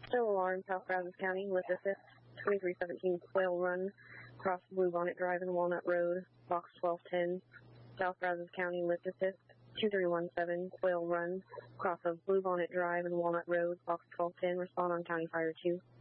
Still alarm, South Brazos County, lift assist, 2317 Quail Run, cross Bluebonnet Drive and Walnut Road, box 1210. South Brazos County, lift assist, 2317 Quail Run, cross of Bluebonnet Drive and Walnut Road, box 1210. Respond on County Fire 2.